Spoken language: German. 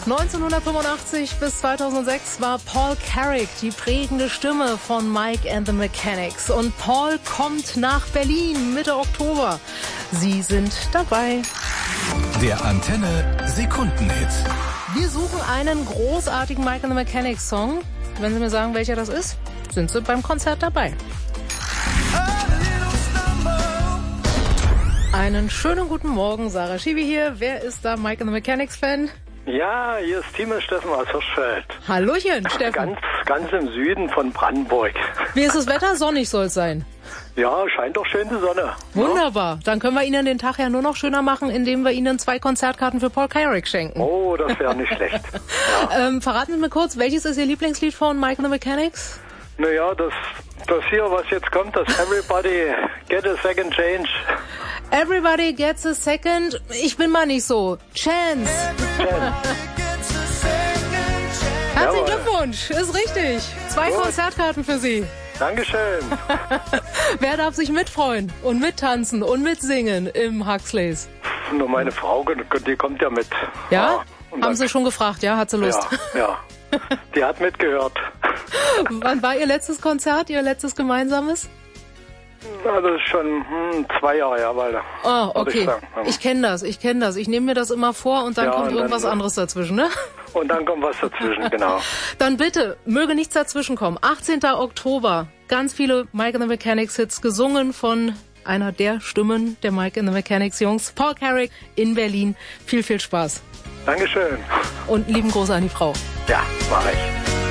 1985 bis 2006 war Paul Carrack die prägende Stimme von Mike and the Mechanics. Und Paul kommt nach Berlin Mitte Oktober. Sie sind dabei. Der Antenne Sekundenhit. Wir suchen einen großartigen Mike and the Mechanics Song. Wenn Sie mir sagen, welcher das ist, sind Sie beim Konzert dabei. Einen schönen guten Morgen, Sarah Schiwi hier. Wer ist da Mike and the Mechanics Fan? Ja, hier ist Timo Steffen aus Hirschfeld. Hallöchen, Steffen. Ganz im Süden von Brandenburg. Wie ist das Wetter? Sonnig soll es sein. Ja, scheint doch schön die Sonne. Wunderbar. Dann können wir Ihnen den Tag ja nur noch schöner machen, indem wir Ihnen 2 Konzertkarten für Paul Carrack schenken. Oh, das wäre nicht schlecht. Ja. Verraten Sie mir kurz, welches ist Ihr Lieblingslied von Mike and the Mechanics? Naja, das hier, was jetzt kommt, das Everybody Get a Second Change. Everybody gets a second. Ich bin mal nicht so. Chance. Herzlichen Glückwunsch. Ist richtig. 2 Gut. Konzertkarten für Sie. Dankeschön. Wer darf sich mitfreuen und mittanzen und mitsingen im Huxleys? Nur meine Frau, die kommt ja mit. Ja? Und Haben Sie schon gefragt, ja? Hat sie Lust? Ja. Die hat mitgehört. Wann war Ihr letztes Konzert, Ihr letztes gemeinsames? Na, das ist schon 2 Jahre her, weiter. Oh, okay. Ich Ich kenne das. Ich nehme mir das immer vor und dann kommt irgendwas anderes dazwischen, ne? Und dann kommt was dazwischen, genau. Dann bitte, möge nichts dazwischen kommen. 18. Oktober, ganz viele Mike and the Mechanics Hits, gesungen von einer der Stimmen der Mike and the Mechanics Jungs, Paul Carrack in Berlin. Viel, viel Spaß. Dankeschön. Und lieben Gruß an die Frau. Ja, mach ich.